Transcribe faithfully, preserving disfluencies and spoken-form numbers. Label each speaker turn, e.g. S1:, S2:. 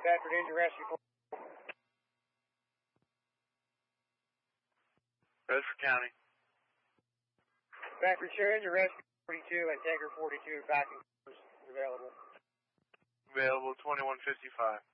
S1: Bedford Engine Rescue.
S2: Bedford County.
S1: Bedfordshire Engine Rescue forty-two and Tanker forty-two backing is available.
S2: Available twenty-one fifty-five.